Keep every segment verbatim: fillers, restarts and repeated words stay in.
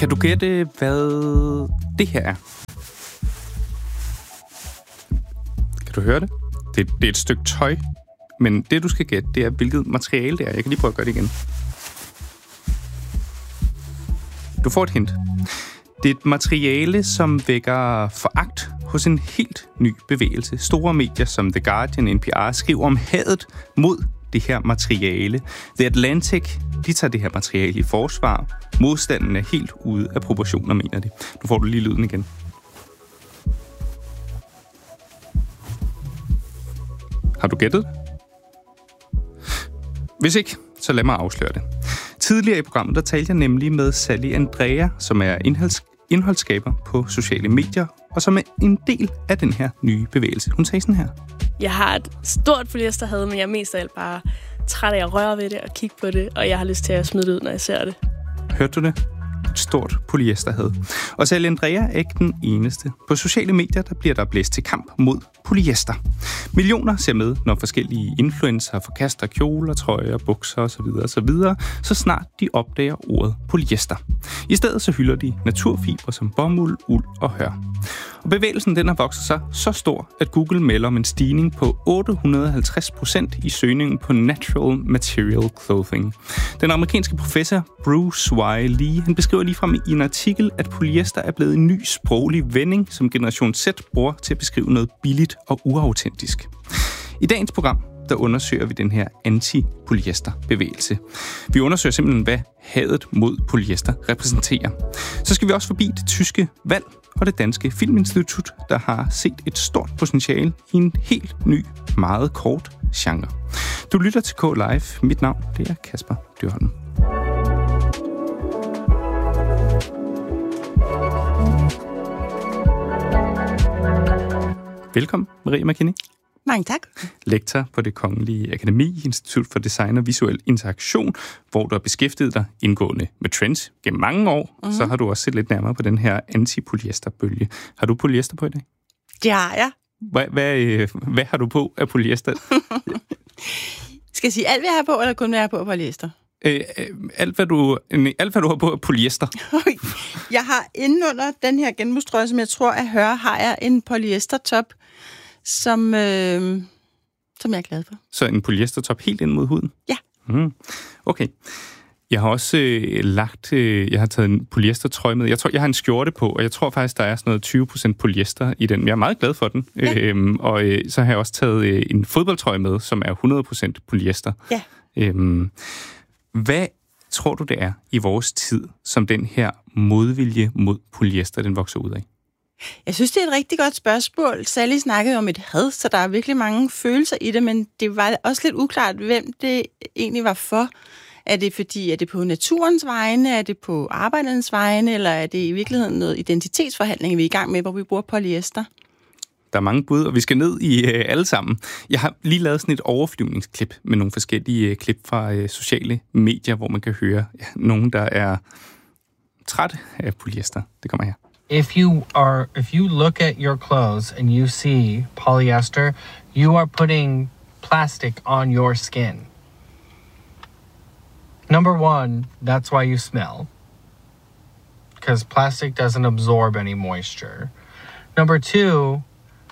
Kan du gætte, hvad det her er? Kan du høre det? Det, det er et stykke tøj, men det, du skal gætte, det er, hvilket materiale det er. Jeg kan lige prøve at gøre det igen. Du får et hint. Det er et materiale, som vækker foragt hos en helt ny bevægelse. Store medier som The Guardian, N P R skriver om hadet mod det her materiale. The Atlantic, de tager det her materiale i forsvar. Modstanden er helt ude af proportioner, mener de. Nu får du lige lyden igen. Har du gættet? Hvis ikke, så lad mig afsløre det. Tidligere i programmet, der talte jeg nemlig med Sally Andrea, som er indholds- indholdsskaber på sociale medier, og som er en del af den her nye bevægelse. Hun sagde sådan her. Jeg har et stort polyesterhad, men jeg er mest af alt bare træt af at røre ved det og kigge på det, og jeg har lyst til at smide det ud, når jeg ser det. Hørte du det? Et stort polyesterhad. Og Sally Andrea er ikke den eneste. På sociale medier, der bliver der blæst til kamp mod polyester. Millioner ser med, når forskellige influencer forkaster kjoler, trøjer, bukser osv. osv., så snart de opdager ordet polyester. I stedet så hylder de naturfibre som bomuld, uld og hør. Og bevægelsen den har vokset sig så stor, at Google melder om en stigning på otte hundrede og halvtreds procent i søgningen på natural material clothing. Den amerikanske professor Bruce Y. Lee han beskriver ligefrem i en artikel, at polyester er blevet en ny sproglig vending, som Generation Z bruger til at beskrive noget billigt og uautentisk. I dagens program der undersøger vi den her anti-polyester-bevægelse. Vi undersøger simpelthen, hvad hadet mod polyester repræsenterer. Så skal vi også forbi det tyske valg og det danske filminstitut, der har set et stort potentiale i en helt ny, meget kort genre. Du lytter til K Live. Mit navn det er Kasper Dyrholm. Velkommen, Maria McKinney. Mange tak. Lektor på Det Kongelige Akademi, Institut for Design og Visuel Interaktion, hvor du har beskæftiget dig indgående med trends gennem mange år. Mm-hmm. Så har du også set lidt nærmere på den her anti-polyesterbølge. Har du polyester på i dag? Det har jeg. Hvad, hvad, hvad har du på af polyester? Skal jeg sige alt, hvad jeg har på, eller kun hvad jeg har på af polyester? Øh, alt, hvad du, alt, hvad du har på af polyester. Jeg har indenunder den her genbrugstrøje, som jeg tror, jeg hører, har jeg en polyestertop, som, øh, som jeg er glad for. Så en polyestertop helt ind mod huden? Ja. Mm. Okay. Jeg har også øh, lagt, øh, jeg har taget en polyestertrøje med. Jeg tror, jeg har en skjorte på, og jeg tror faktisk, der er sådan noget tyve procent polyester i den. Jeg er meget glad for den. Ja. Øhm, og øh, så har jeg også taget øh, en fodboldtrøje med, som er hundrede procent polyester. Ja. Øhm, hvad tror du, det er i vores tid, som den her modvilje mod polyester, den vokser ud af? Jeg synes, det er et rigtig godt spørgsmål. Sally snakkede om et had, så der er virkelig mange følelser i det, men det var også lidt uklart, hvem det egentlig var for. Er det fordi, er det på naturens vegne, er det på arbejdernes vegne, eller er det i virkeligheden noget identitetsforhandling, vi er i gang med, hvor vi bruger polyester? Der er mange bud, og vi skal ned i øh, alle sammen. Jeg har lige lavet sådan et overflyvningsklip med nogle forskellige øh, klip fra øh, sociale medier, hvor man kan høre ja, nogen, der er træt af polyester. Det kommer her. If you are, if you look at your clothes and you see polyester, you are putting plastic on your skin. Number one, that's why you smell, because plastic doesn't absorb any moisture. Number two,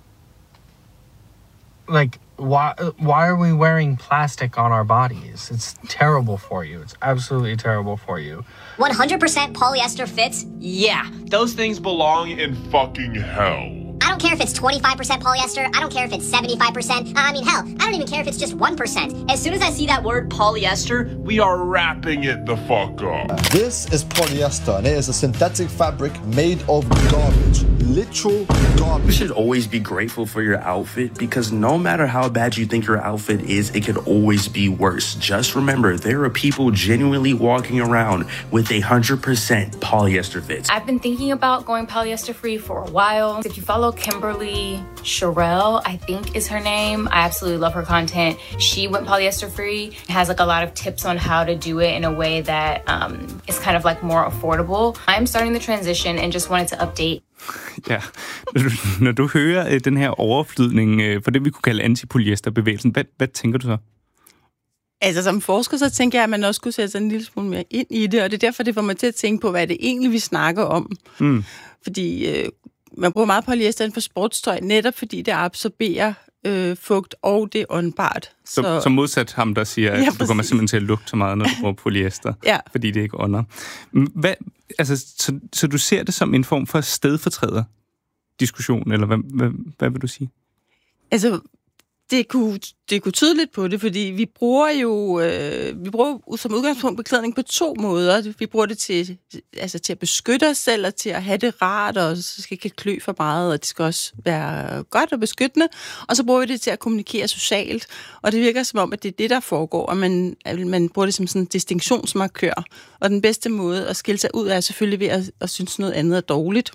like, why why are we wearing plastic on our bodies? It's terrible for you. It's absolutely terrible for you. one hundred percent polyester fits? Yeah, those things belong in fucking hell. I don't care if it's twenty-five percent polyester. I don't care if it's seventy-five percent. I mean, hell, I don't even care if it's just one percent. As soon as I see that word polyester, we are wrapping it the fuck up. This is polyester, and it is a synthetic fabric made of garbage. Literal garbage. You should always be grateful for your outfit, because no matter how bad you think your outfit is, it could always be worse. Just remember, there are people genuinely walking around with a one hundred percent polyester fits. I've been thinking about going polyester free for a while. If you follow Kimberly Sherrill, I think is her name. I absolutely love her content. She went polyester free, has like a lot of tips on how to do it in a way that um, is kind of like more affordable. I'm starting the transition and just wanted to update. Ja, når du, når du hører den her overflydning for det, vi kunne kalde antipolyesterbevægelsen, hvad, hvad tænker du så? Altså som forsker, så tænker jeg, at man også skulle sætte sig en lille smule mere ind i det, og det er derfor, det får mig til at tænke på, hvad det egentlig vi snakker om. Mm. Fordi øh, man bruger meget polyester inden for sportstøj, netop fordi det absorberer øh, fugt, og det er åndbart. Så, så, så modsat ham, der siger, at ja, du kommer simpelthen til at lugte så meget, når du bruger polyester, ja. Fordi det ikke ånder. Hvad, altså, så, så du ser det som en form for stedfortræder diskussion, eller hvad, hvad, hvad vil du sige? Altså, det kunne, det kunne tyde lidt på det, fordi vi bruger jo øh, vi bruger som udgangspunkt beklædning på to måder. Vi bruger det til, altså til at beskytte os selv, og til at have det rart, og så skal ikke klø for meget, og det skal også være godt og beskyttende. Og så bruger vi det til at kommunikere socialt, og det virker som om, at det er det, der foregår, og man, man bruger det som sådan en distinktionsmarkør. Og den bedste måde at skille sig ud af er selvfølgelig ved at, at synes noget andet er dårligt.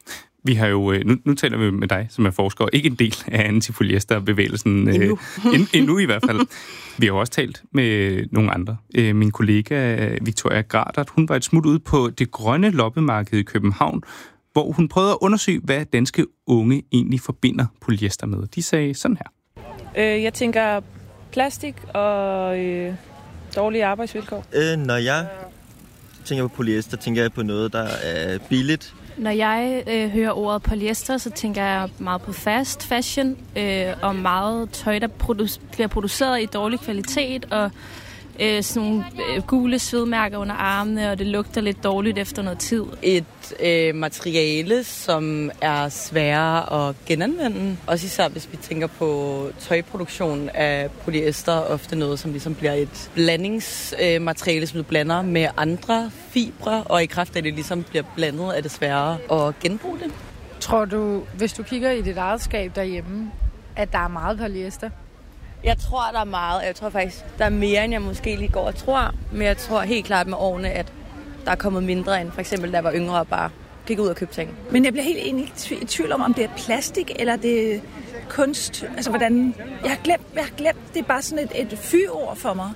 Vi har jo, nu, nu taler vi med dig, som er forsker, ikke en del af antipolyesterbevægelsen, endnu. Øh, end, endnu i hvert fald. Vi har jo også talt med nogle andre. Øh, min kollega Victoria Gradert, hun var et smut ude på det grønne loppemarked i København, hvor hun prøvede at undersøge, hvad danske unge egentlig forbinder polyester med. De sagde sådan her. Øh, jeg tænker plastik og øh, dårlige arbejdsvilkår. Øh, når jeg tænker på polyester, tænker jeg på noget, der er billigt. Når jeg øh, hører ordet polyester, så tænker jeg meget på fast fashion øh, og meget tøj, der produ- bliver produceret i dårlig kvalitet og øh, sådan nogle øh, gule svedmærker under armene, og det lugter lidt dårligt efter noget tid. Et øh, materiale, som er sværere at genanvende. Også især hvis vi tænker på tøjproduktion af polyester, ofte noget, som ligesom bliver et blandingsmateriale, øh, som du blander med andre fibre, og i kraft af det ligesom bliver blandet, er det sværere at genbruge det. Tror du, hvis du kigger i dit eget skab derhjemme, at der er meget polyester? Jeg tror, der er meget. Jeg tror faktisk, der er mere, end jeg måske lige går og tror. Men jeg tror helt klart med årene, at der er kommet mindre end for eksempel, da jeg var yngre og bare gik ud og købte ting. Men jeg bliver helt enig i tvivl om, om det er plastik eller det er kunst. Altså, hvordan... Jeg har glemt, jeg har glemt. Det er bare sådan et, et fyord for mig.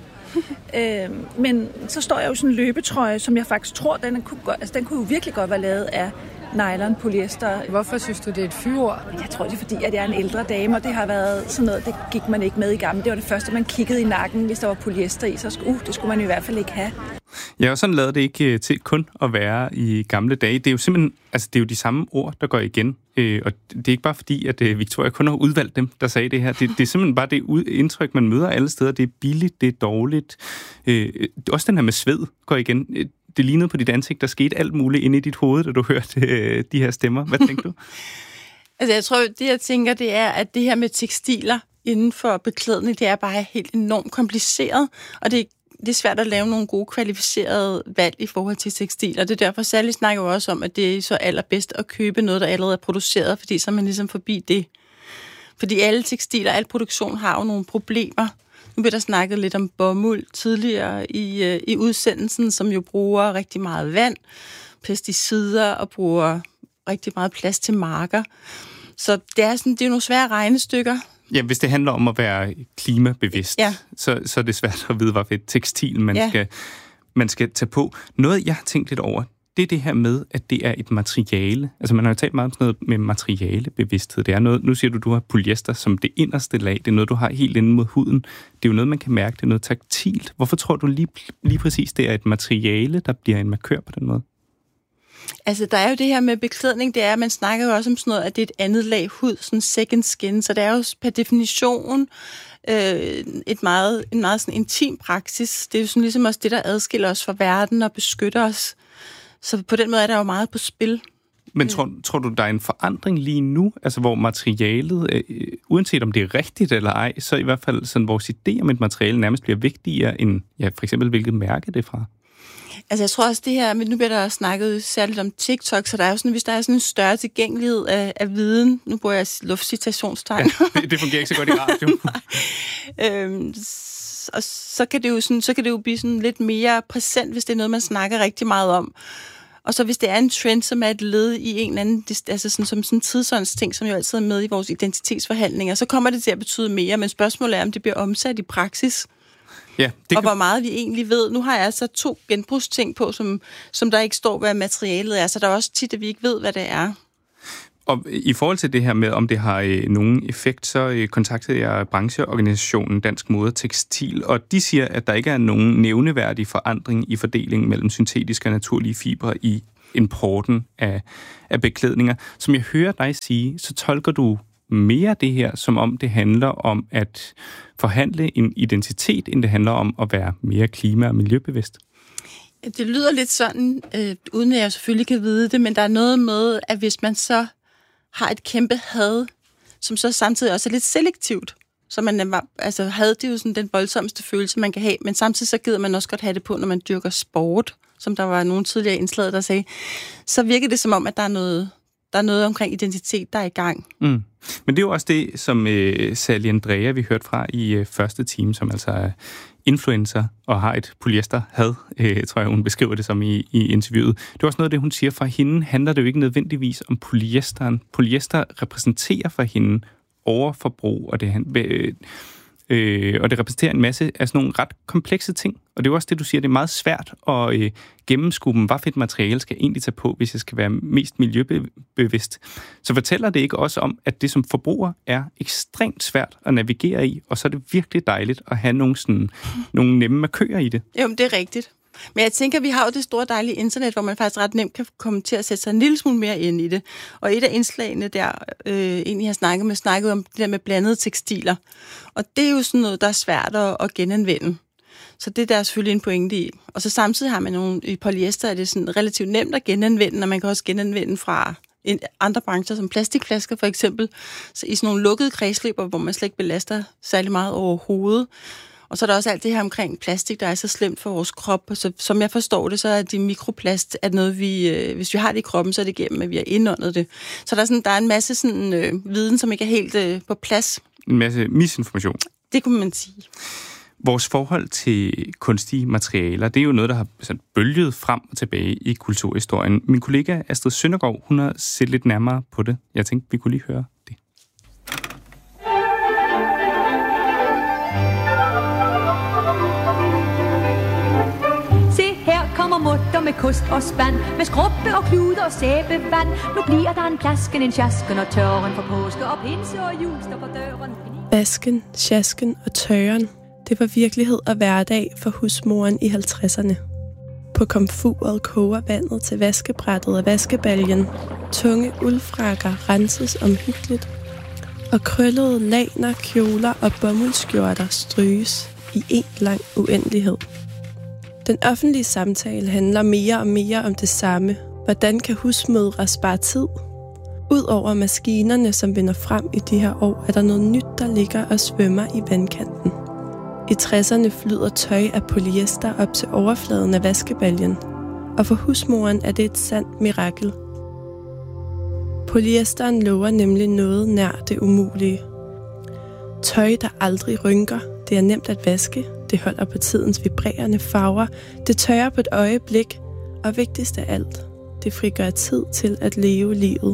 øh, men så står jeg jo sådan en løbetrøje, som jeg faktisk tror, den kunne, altså, den kunne jo virkelig godt være lavet af nylon, polyester. Hvorfor synes du, det er et fyord? Jeg tror, det er fordi, at jeg er en ældre dame, og det har været sådan noget, det gik man ikke med i gamle. Det var det første, man kiggede i nakken, hvis der var polyester i, så uh, det skulle man i hvert fald ikke have. Ja, og sådan lavede det ikke til kun at være i gamle dage. Det er jo simpelthen, altså det er jo de samme ord, der går igen. Øh, og det er ikke bare fordi, at øh, Victoria kun har udvalgt dem, der sagde det her. Det, det er simpelthen bare det ud, indtryk, man møder alle steder. Det er billigt, det er dårligt. Øh, også den her med sved går igen. Det lignede på dit ansigt, der skete alt muligt inde i dit hoved, da du hørte øh, de her stemmer. Hvad tænker du? Altså jeg tror, det jeg tænker, det er, at det her med tekstiler inden for beklædning, det er bare helt enormt kompliceret, og det, det er svært at lave nogle gode kvalificerede valg i forhold til tekstiler. Det er derfor, Sally snakker jo også om, at det er så allerbedst at købe noget, der allerede er produceret, fordi så er man ligesom forbi det. Fordi alle tekstiler, al produktion har jo nogle problemer. Nu bliver der snakket lidt om bomuld tidligere i, øh, i udsendelsen, som jo bruger rigtig meget vand, pesticider og bruger rigtig meget plads til marker. Så det er, sådan, det er nogle svære regnestykker. Ja, hvis det handler om at være klimabevidst, ja. så, så er det svært at vide, hvad for et tekstil man, ja. skal, man skal tage på. Noget, jeg har tænkt lidt over, det er det her med, at det er et materiale. Altså man har jo talt meget om sådan noget med materialebevidsthed. Det er noget, nu siger du, du har polyester som det inderste lag. Det er noget, du har helt inde mod huden. Det er jo noget, man kan mærke. Det er noget taktilt. Hvorfor tror du lige, lige præcis, det er et materiale, der bliver en markør på den måde? Altså, der er jo det her med beklædning, det er, at man snakker jo også om sådan noget, at det er et andet lag hud, sådan second skin, så det er jo per definition øh, et meget, en meget sådan intim praksis. Det er jo sådan ligesom også det, der adskiller os fra verden og beskytter os. Så på den måde er der jo meget på spil. Men tror, tror du, der er en forandring lige nu, altså hvor materialet, øh, uanset om det er rigtigt eller ej, så i hvert fald sådan, vores idé om et materiale nærmest bliver vigtigere end, ja, for eksempel hvilket mærke det er fra? Altså jeg tror også det her, nu bliver der snakket særligt om TikTok, så der er jo sådan, hvis der er sådan en større tilgængelighed af, af viden, nu bruger jeg luftcitationstegn. Ja, det, det fungerer ikke så godt i radio. øhm, og så kan det jo sådan, så kan det jo blive sådan lidt mere præsent, hvis det er noget, man snakker rigtig meget om. Og så hvis det er en trend, som er et led i en eller anden, altså sådan, som sådan en tidsåndsting, som jo altid er med i vores identitetsforhandlinger, så kommer det til at betyde mere, men spørgsmålet er, om det bliver omsat i praksis. Ja, det og kan... hvor meget vi egentlig ved. Nu har jeg altså to genbrugsting på, som, som der ikke står, hvad materialet er, så der er også tit, at vi ikke ved, hvad det er. Og i forhold til det her med, om det har øh, nogen effekt, så øh, kontaktede jeg brancheorganisationen Dansk Mode og Tekstil, og de siger, at der ikke er nogen nævneværdig forandring i fordelingen mellem syntetiske og naturlige fibre i importen af, af beklædninger. Som jeg hører dig sige, så tolker du mere det her, som om det handler om at forhandle en identitet, end det handler om at være mere klima- og miljøbevidst. Det lyder lidt sådan, øh, uden at jeg selvfølgelig kan vide det, men der er noget med, at hvis man så har et kæmpe had, som så samtidig også er lidt selektivt, så man altså had, det er jo sådan den voldsomste følelse, man kan have, men samtidig så gider man også godt have det på, når man dyrker sport, som der var nogle tidligere indslag, der sagde, så virker det som om, at der er noget, der er noget omkring identitet, der er i gang. Mm. Men det er jo også det, som øh, Sally Andrea, vi hørte fra i øh, første time, som altså er influencer og har et polyester-had, øh, tror jeg, hun beskriver det som i, i interviewet. Det er også noget af det, hun siger. For hende handler det jo ikke nødvendigvis om polyesteren. Polyester repræsenterer for hende overforbrug, og det, øh, øh, og det repræsenterer en masse af sådan nogle ret komplekse ting. Og det er jo også det, du siger, det er meget svært at øh, gennemskue dem. Hvad for et materiale skal jeg egentlig tage på, hvis jeg skal være mest miljøbevidst? Så fortæller det ikke også om, at det som forbruger er ekstremt svært at navigere i, og så er det virkelig dejligt at have nogle, sådan, nogle nemme markører i det? Jo, det er rigtigt. Men jeg tænker, vi har jo det store dejlige internet, hvor man faktisk ret nemt kan komme til at sætte sig en lille smule mere ind i det. Og et af indslagene der, øh, egentlig har snakket med, snakket om det der med blandede tekstiler. Og det er jo sådan noget, der er svært at, at genanvende. Så det der er selvfølgelig en pointe i. Og så samtidig har man nogle, i polyester er det sådan relativt nemt at genanvende, og man kan også genanvende fra andre brancher, som plastikflasker for eksempel, så i sådan nogle lukkede kredsløber, hvor man slet ikke belaster særlig meget overhovedet. Og så er der også alt det her omkring plastik, der er så slemt for vores krop. Så som jeg forstår det, så er det mikroplast, at noget vi, øh, hvis vi har det i kroppen, så er det gennem, at vi har indåndet det. Så der er, sådan, der er en masse sådan, øh, viden, som ikke er helt øh, på plads. En masse misinformation. Det kunne man sige. Vores forhold til kunstige materialer, det er jo noget, der har sådan bølget frem og tilbage i kulturhistorien. Min kollega Astrid Søndergaard, hun har set lidt nærmere på det. Jeg tænkte, vi kunne lige høre det. Kommer mutter med kost og spand, med skrubbe og klude og sæbevand. Nu bliver der en plasken, en sjasken og tørren for påske og pinse og jul står for døren. Vasken, sjasken og tørren, det var virkelighed og hverdag for husmoren i halvtredserne. På komfuret koger vandet til vaskebrættet og vaskebaljen. Tunge uldfrakker renses omhyggeligt. Og krøllede laner, kjoler og bomuldskjorter stryges i en lang uendelighed. Den offentlige samtale handler mere og mere om det samme. Hvordan kan husmødre spare tid? Udover maskinerne, som vinder frem i de her år, er der noget nyt, der ligger og svømmer i vandkanten. I tresserne flyder tøj af polyester op til overfladen af vaskebaljen, og for husmoren er det et sandt mirakel. Polyesteren lover nemlig noget nær det umulige. Tøj, der aldrig rynker, det er nemt at vaske, det holder på tidens vibrerende farver, det tørrer på et øjeblik, og vigtigst af alt, det frigør tid til at leve livet.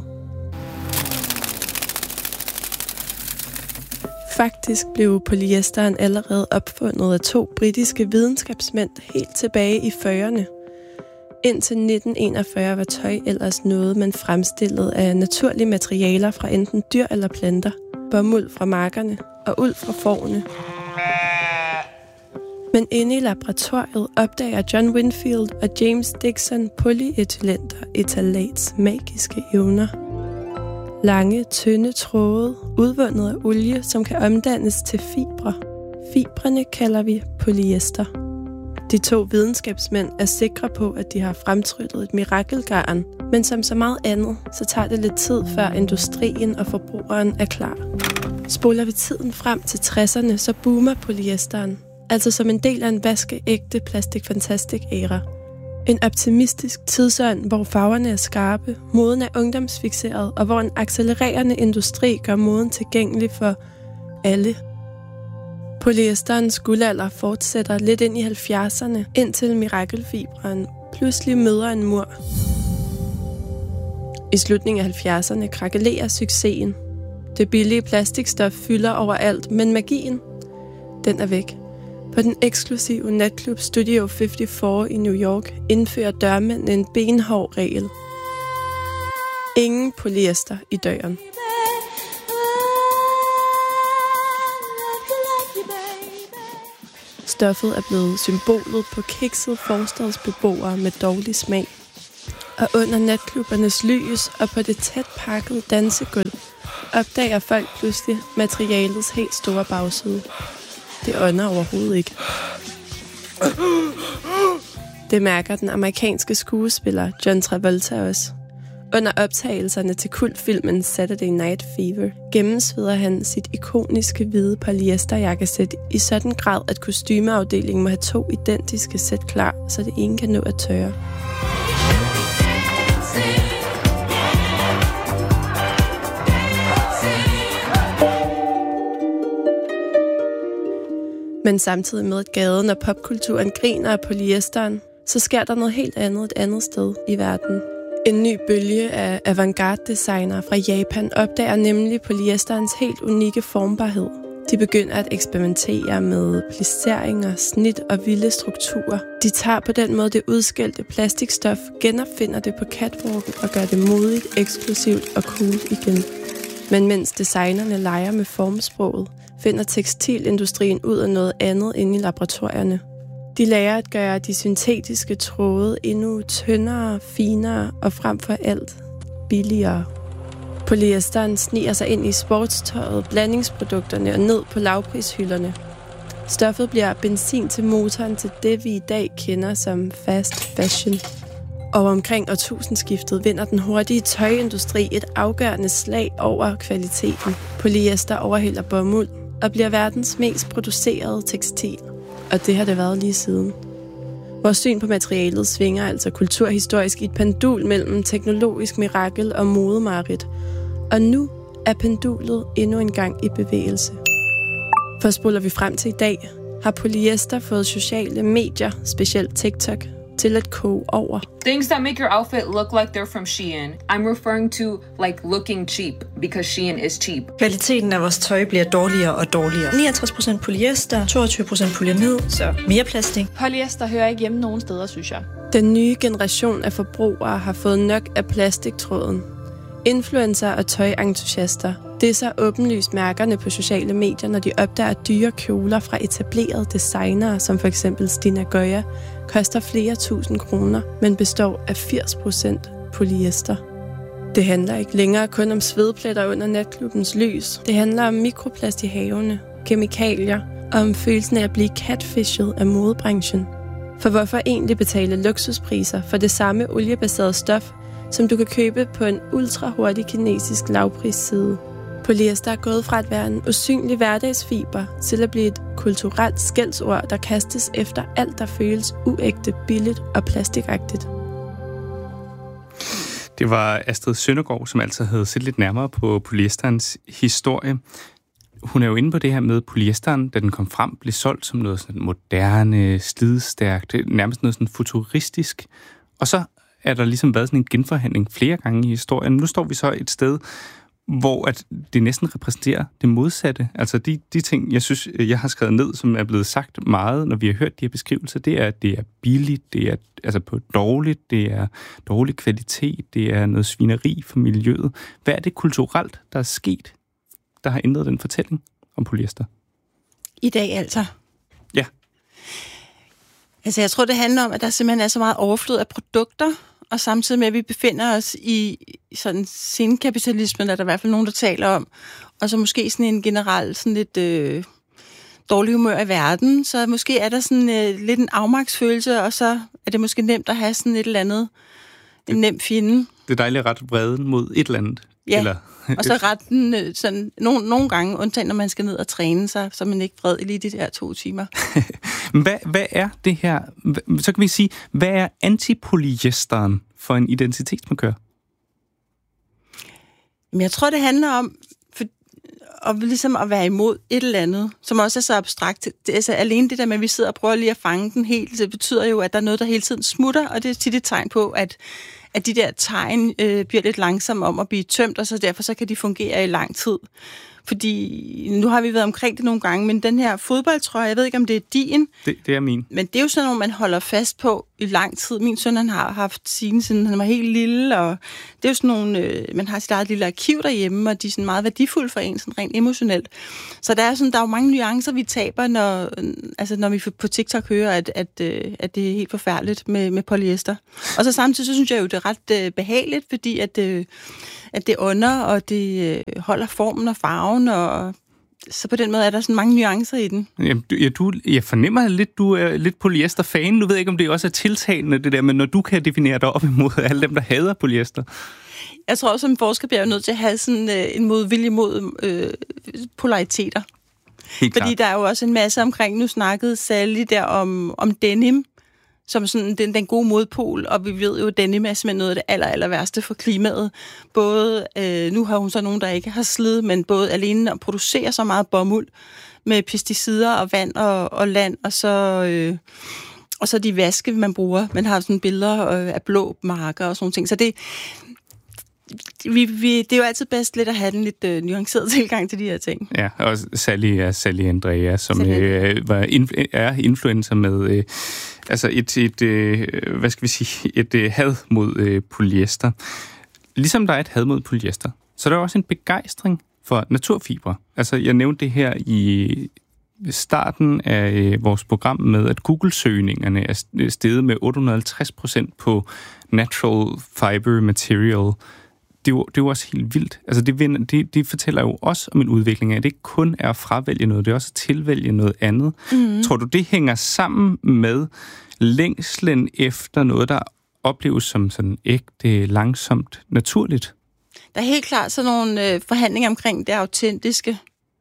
Faktisk blev polyesteren allerede opfundet af to britiske videnskabsmænd helt tilbage i fyrrerne. Indtil nitten enogfyrre var tøj ellers noget, man fremstillede af naturlige materialer fra enten dyr eller planter, bomuld fra markerne og uld fra fårene. Men inde i laboratoriet opdager John Winfield og James Dixon polyetylenter etalats magiske evner. Lange, tynde tråde, udvundet af olie, som kan omdannes til fibre. Fibrene kalder vi polyester. De to videnskabsmænd er sikre på, at de har fremtryllet et mirakelgarn, men som så meget andet, så tager det lidt tid, før industrien og forbrugeren er klar. Spoler vi tiden frem til tresserne, så boomer polyesteren, altså som en del af en vaskeægte plastik-fantastik-æra. En optimistisk tidsånd, hvor farverne er skarpe, moden er ungdomsfikseret, og hvor en accelererende industri gør moden tilgængelig for alle. Polyesterens guldalder fortsætter lidt ind i halvfjerdserne, indtil mirakelfibren pludselig møder en mur. I slutningen af halvfjerdserne krakelerer succesen. Det billige plastikstof fylder overalt, men magien, den er væk. På den eksklusive natklub Studio femoghalvfjerds i New York indfører dørmændene en benhård regel. Ingen polyester i døren. Stoffet er blevet symbolet på kiksede forstadsbeboere med dårlig smag. Og under natklubbernes lys og på det tæt pakkede dansegulv opdager folk pludselig materialets helt store bagside. Det ånder overhovedet ikke. Det mærker den amerikanske skuespiller John Travolta også. Under optagelserne til kultfilmen Saturday Night Fever gennemsveder han sit ikoniske hvide polyesterjakkesæt i sådan grad, at kostymeafdelingen må have to identiske sæt klar, så det ene kan nå at tørre. Men samtidig med, at gaden og popkulturen griner af polyesteren, så sker der noget helt andet et andet sted i verden. En ny bølge af avantgarde-designere fra Japan opdager nemlig polyesterens helt unikke formbarhed. De begynder at eksperimentere med plisseringer, snit og vilde strukturer. De tager på den måde det udskældte plastikstof, genopfinder det på catwalken og gør det modigt, eksklusivt og cool igen. Men mens designerne leger med formsproget, finder tekstilindustrien ud af noget andet inde i laboratorierne. De lærer at gøre de syntetiske tråde endnu tyndere, finere og frem for alt billigere. Polyesteren sniger sig ind i sportstøjet, blandingsprodukterne og ned på lavprishylderne. Stoffet bliver benzin til motoren til det, vi i dag kender som fast fashion. Og omkring årtusindskiftet vinder den hurtige tøjindustri et afgørende slag over kvaliteten. Polyester overhælder bomuld og bliver verdens mest producerede tekstil. Og det har det været lige siden. Vores syn på materialet svinger altså kulturhistorisk i et pendul mellem teknologisk mirakel og modemarit. Og nu er pendulet endnu en gang i bevægelse. For spoler vi frem til i dag, har polyester fået sociale medier, specielt TikTok, til at koge over. Things that make your outfit look like they're from Shein. I'm referring to like looking cheap because Shein is cheap. Kvaliteten af vores tøj bliver dårligere og dårligere. niogtres procent polyester, toogtyve procent polyamid, så mere plastik. Polyester hører ikke hjemme nogen steder, synes jeg. Den nye generation af forbrugere har fået nok af plastiktråden. Influencer og tøjentusiaster, det er så åbenlyst mærkerne på sociale medier, når de opdager dyre kjoler fra etablerede designere, som for eksempel Stina Goya, koster flere tusind kroner, men består af firs procent polyester. Det handler ikke længere kun om svedpletter under natklubbens lys. Det handler om mikroplast i havene, kemikalier og om følelsen af at blive catfished af modebranchen. For hvorfor egentlig betale luksuspriser for det samme oliebaserede stof, som du kan købe på en ultrahurtig kinesisk lavprisside? Polyester er gået fra at være en usynlig hverdagsfiber til at blive et kulturelt skældsord, der kastes efter alt, der føles uægte, billigt og plastikagtigt. Det var Astrid Søndergaard, som altså havde set lidt nærmere på polyesterens historie. Hun er jo inde på det her med polyesteren, da den kom frem, blev solgt som noget sådan moderne, slidstærkt, nærmest noget sådan futuristisk. Og så er der ligesom været sådan en genforhandling flere gange i historien. Nu står vi så et sted, hvor at det næsten repræsenterer det modsatte. Altså de, de ting, jeg synes, jeg har skrevet ned, som er blevet sagt meget, når vi har hørt de her beskrivelser, det er, at det er billigt, det er altså på dårligt, det er dårlig kvalitet, det er noget svineri for miljøet. Hvad er det kulturelt, der er sket, der har ændret den fortælling om polyester? I dag altså? Ja. Altså jeg tror, det handler om, at der simpelthen er så meget overflod af produkter, og samtidig med, at vi befinder os i sådan senkapitalismen, er der i hvert fald nogen, der taler om, og så måske sådan en generel sådan lidt øh, dårlig humør i verden, så måske er der sådan øh, lidt en afmagtsfølelse, og så er det måske nemt at have sådan et eller andet, en nem fjende. Det er dejligt at rette vreden mod et eller andet. Ja, eller og så retten øh, sådan, nogle, nogle gange, undtagen når man skal ned og træne sig, så er man ikke vred i lige de der to timer. hvad, hvad er det her? Så kan vi sige, hvad er antipolyesteren for en identitetsmarkør? Men jeg tror, det handler om for, og ligesom at være imod et eller andet, som også er så abstrakt. Det, altså, alene det der med, at vi sidder og prøver lige at fange den helt, det betyder jo, at der er noget, der hele tiden smutter, og det er tit et tegn på, at at de der tegn øh, bliver lidt langsomme om at blive tømt, og så derfor så kan de fungere i lang tid. Fordi nu har vi været omkring det nogle gange, men den her fodboldtrøje, jeg ved ikke, om det er din. Det, det er min. Men det er jo sådan noget, man holder fast på i lang tid. Min søn, han har haft sine, siden han var helt lille, og det er jo sådan nogle, øh, man har sit eget lille arkiv derhjemme, og de er sådan meget værdifulde for en, sådan rent emotionelt. Så der er, sådan, der er jo mange nuancer, vi taber, når, altså, når vi på TikTok hører, at, at, at det er helt forfærdeligt med, med polyester. Og så samtidig, så synes jeg jo, det er ret øh, behageligt, fordi at, øh, at det ånder, og det øh, holder formen og farven, og så på den måde er der sådan mange nuancer i den. Ja, du, ja, du, jeg fornemmer lidt, du er lidt polyester-fan. Du ved ikke, om det også er tiltalende, det der, men når du kan definere dig op imod alle dem, der hader polyester. Jeg tror også, som forsker bliver jeg nødt til at have sådan øh, en modvilje mod øh, polariteter. Helt Fordi klart. der er jo også en masse omkring, nu snakkede Sally der om, om denim, som sådan den, den gode modpol, og vi ved jo, at denim er simpelthen noget af det aller, aller værste for klimaet. Både, øh, nu har hun så nogen, der ikke har slid, men både alene at producere så meget bomuld med pesticider og vand og, og land, og så, øh, og så de vaske, man bruger. Man har sådan billeder af blå marker og sådan ting. Så det, vi, vi, det er jo altid bedst lidt at have den lidt øh, nuanceret tilgang til de her ting. Ja, og Sally er Sally Andrea, som øh, var influ- er influencer med øh, altså et, et øh, hvad skal vi sige, et øh, had mod øh, polyester. Ligesom der er et had mod polyester, så der er også en begejstring for naturfibre. Altså, jeg nævnte det her i starten af øh, vores program med, at Google-søgningerne er steget med otte hundrede og halvtreds procent på natural fiber material. Det er, jo, det er jo også helt vildt. Altså det, det, det fortæller jo også om en udvikling af, at det ikke kun er at fravælge noget, det er også at tilvælge noget andet. Mm-hmm. Tror du, det hænger sammen med længslen efter noget, der opleves som sådan ægte, langsomt, naturligt? Der er helt klart sådan nogle øh, forhandlinger omkring det autentiske,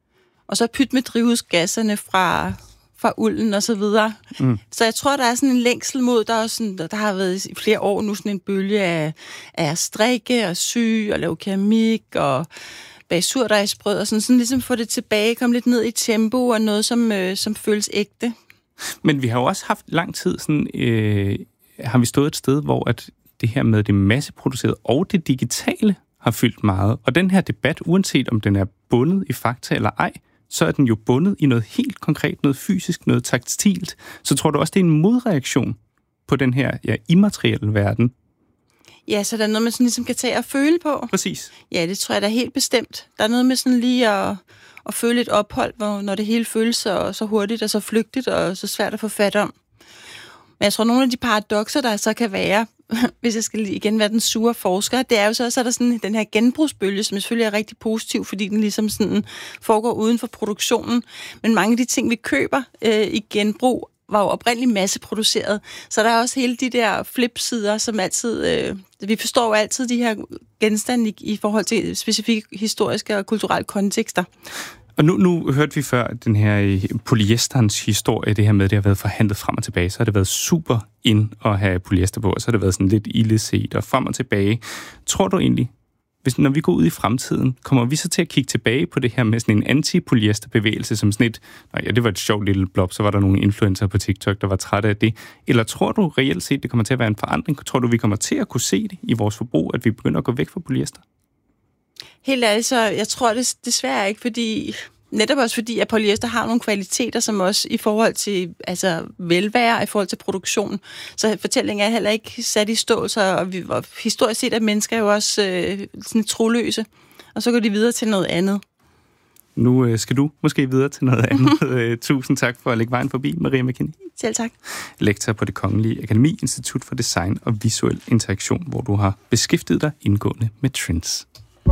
og så pyt med drivhusgasserne fra, fra ulden og så videre. Mm. Så jeg tror, der er sådan en længsel mod, der, er sådan, der har været i flere år nu sådan en bølge af, af strikke og sy og lave keramik og bage surdejsbrød og sådan, sådan ligesom få det tilbage, komme lidt ned i tempo og noget, som, øh, som føles ægte. Men vi har jo også haft lang tid sådan, øh, har vi stået et sted, hvor at det her med det masseproducerede og det digitale har fyldt meget. Og den her debat, uanset om den er bundet i fakta eller ej, så er den jo bundet i noget helt konkret, noget fysisk, noget taktilt. Så tror du også, det er en modreaktion på den her ja, immaterielle verden? Ja, så der er noget, man sådan ligesom kan tage og føle på. Præcis. Ja, det tror jeg da helt bestemt. Der er noget med sådan lige at, at føle et ophold, hvor, når det hele føles så, så hurtigt og så flygtigt og så svært at få fat om. Men jeg tror, nogle af de paradokser, der så kan være, hvis jeg skal igen være den sure forsker, det er jo så, så er der sådan den her genbrugsbølge, som selvfølgelig er rigtig positiv, fordi den ligesom sådan foregår uden for produktionen. Men mange af de ting, vi køber øh, i genbrug, var jo oprindeligt masseproduceret. Så der er også hele de der flipsider, som altid... Øh, vi forstår jo altid de her genstande i, i forhold til specifikke historiske og kulturelle kontekster. Og nu, nu hørte vi før den her polyesterens historie, det her med, at det har været forhandlet frem og tilbage. Så har det været super ind at have polyester på, og så har det været sådan lidt ildeset og frem og tilbage. Tror du egentlig, hvis, når vi går ud i fremtiden, kommer vi så til at kigge tilbage på det her med sådan en anti-polyester-bevægelse, som sådan et, nej, ja, det var et sjovt lille blob, så var der nogle influencer på TikTok, der var trætte af det. Eller tror du reelt set, det kommer til at være en forandring? Tror du, vi kommer til at kunne se det i vores forbrug, at vi begynder at gå væk fra polyester? Helt ærligt, så jeg tror det desværre ikke, fordi netop også fordi, at polyester har nogle kvaliteter, som også i forhold til altså velvære, i forhold til produktion. Så fortællingen er heller ikke sat i stå, så og vi, og historisk set er mennesker jo også øh, sådan troløse, og så går de videre til noget andet. Nu øh, skal du måske videre til noget andet. Tusind tak for at lægge vejen forbi, Maria McKinney. Selv tak. Lektor på Det Kongelige Akademi, Institut for Design og Visuel Interaktion, hvor du har beskæftiget dig indgående med trends.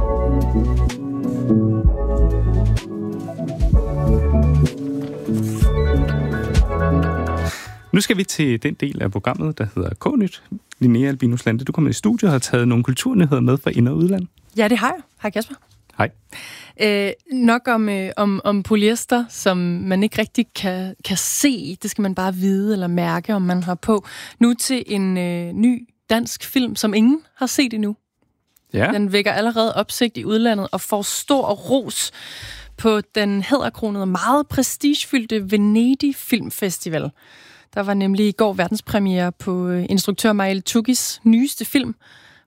Nu skal vi til den del af programmet, der hedder K-Nyt. Linnea Albinus Lande, du kommer i studiet og har taget nogle kulturnyheder med fra ind- og udland. Ja, det har jeg. Hej Kasper. Hej. Øh, nok om, øh, om, om polyester, som man ikke rigtig kan, kan se. Det skal man bare vide eller mærke, om man har på. Nu til en øh, ny dansk film, som ingen har set endnu. Ja. Den vækker allerede opsigt i udlandet og får stor ros på den hæderkronede, meget prestigefyldte Venedig Filmfestival. Der var nemlig i går verdenspremiere på instruktør Mael Tugis nyeste film,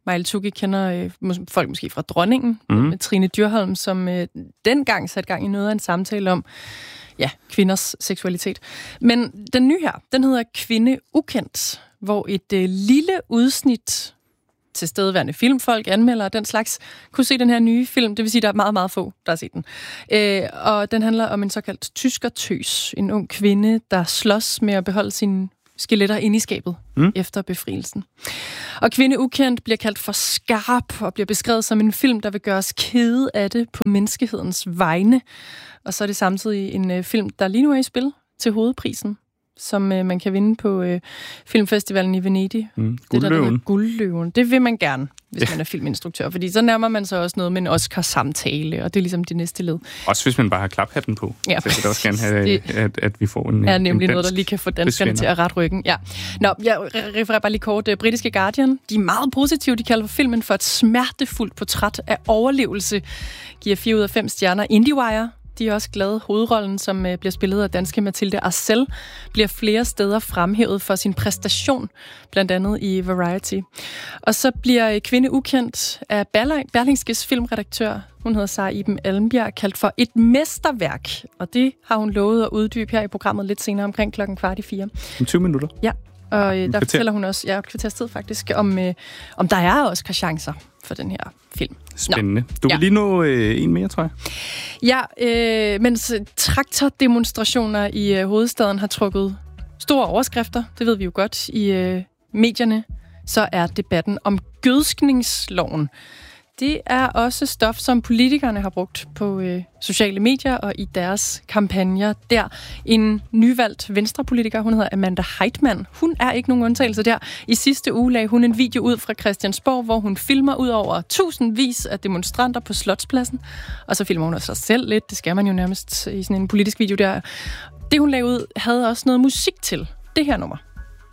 Maja Iltugi kender øh, folk måske fra Dronningen, mm. med Trine Dyrholm, som øh, dengang satte gang i noget af en samtale om ja, kvinders seksualitet. Men den nye her, den hedder Kvinde Ukendt, hvor et øh, lille udsnit til stedværende filmfolk, anmeldere og den slags, kunne se den her nye film. Det vil sige, der er meget, meget få, der har set den. Øh, og den handler om en såkaldt tyskertøs. En ung kvinde, der slås med at beholde sine skeletter inde i skabet mm. efter befrielsen. Og Kvinde Ukendt bliver kaldt for skarp og bliver beskrevet som en film, der vil gøre os kede af det på menneskehedens vegne. Og så er det samtidig en øh, film, der lige nu er i spil til hovedprisen, som øh, man kan vinde på øh, filmfestivalen i Venedig. Mm. Det der, der Guldløven. Guldløven. Det vil man gerne, hvis man er filminstruktør, fordi så nærmer man sig også noget med en Oscar-samtale, og det er ligesom det næste led. Også hvis man bare har klaphatten på. Ja, så jeg vil også gerne have, det at, at vi får en er nemlig en noget, der lige kan få danskerne besvinder. til at rette ryggen. Ja. Nå, jeg refererer bare lige kort. Uh, britiske Guardian, de er meget positive. De kalder for filmen for et smertefuldt portræt af overlevelse. Giver fire ud af fem stjerner. IndieWire, de er også glade. Hovedrollen, som uh, bliver spillet af danske Mathilde Arcel, bliver flere steder fremhævet for sin præstation, blandt andet i Variety. Og så bliver Kvinde Ukendt af Berlingskes filmredaktør, hun hedder Sara Iben Almbjerg, kaldt for et mesterværk. Og det har hun lovet at uddybe her i programmet lidt senere omkring klokken kvart i fire. Om tyve minutter. Ja, og øh, der fortæller hun også, ja, et kvarters tid faktisk, om, øh, om der er også chancer for den her film. Spændende. Nå. Du kan ja. lige nå øh, en mere, tror jeg. Ja, øh, mens traktordemonstrationer i øh, hovedstaden har trukket store overskrifter, det ved vi jo godt i øh, medierne, så er debatten om gødskningsloven. Det er også stof, som politikerne har brugt på øh, sociale medier og i deres kampagner der. En nyvalgt venstrepolitiker, hun hedder Amanda Heitmann, hun er ikke nogen undtagelse der. I sidste uge lagde hun en video ud fra Christiansborg, hvor hun filmer ud over tusindvis af demonstranter på Slotspladsen. Og så filmer hun også sig selv lidt, det skal man jo nærmest i sådan en politisk video der. Det hun lagde ud havde også noget musik til. Det her nummer.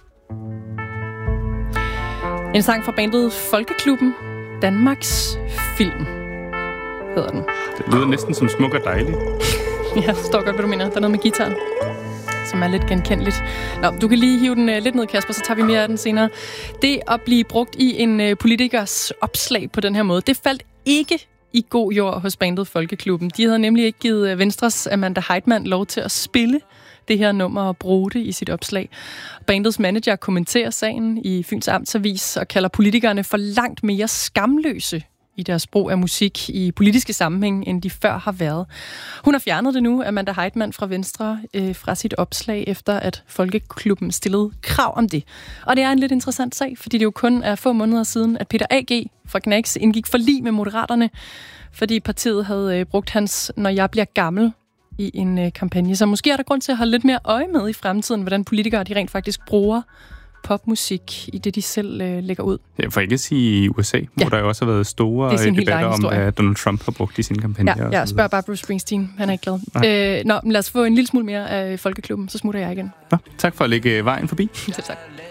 En sang fra bandet Folkeklubben. Danmarks Film hedder den. Det lyder næsten som smuk og dejligt. Ja, jeg forstår godt, hvad du mener. Der er noget med guitaren, som er lidt genkendeligt. Nå, du kan lige hive den uh, lidt ned, Kasper, så tager vi mere af den senere. Det at blive brugt i en uh, politikers opslag på den her måde, det faldt ikke i god jord hos bandet Folkeklubben. De havde nemlig ikke givet uh, Venstres Amanda Heitmann lov til at spille det her nummer og bruge det i sit opslag. Bandets manager kommenterer sagen i Fyns Amtsavis og kalder politikerne for langt mere skamløse i deres brug af musik i politiske sammenhæng, end de før har været. Hun har fjernet det nu, Amanda Heitmann fra Venstre, øh, fra sit opslag, efter at Folkeklubben stillede krav om det. Og det er en lidt interessant sag, fordi det jo kun er få måneder siden, at Peter A G fra Gnags indgik forlig med Moderaterne, fordi partiet havde øh, brugt hans "Når jeg bliver gammel" i en øh, kampagne. Så måske er der grund til at holde lidt mere øje med i fremtiden, hvordan politikere de rent faktisk bruger popmusik i det, de selv øh, lægger ud. Ja, for ikke at sige i U S A, ja. Hvor der jo også har været store debatter om, hvad Donald Trump har brugt i sine kampagner. Ja, jeg spørger bare Bruce Springsteen. Han er ikke glad. Øh, nå, men lad os få en lille smule mere af Folkeklubben, så smutter jeg igen. Nå, tak for at lægge vejen forbi. Selv tak.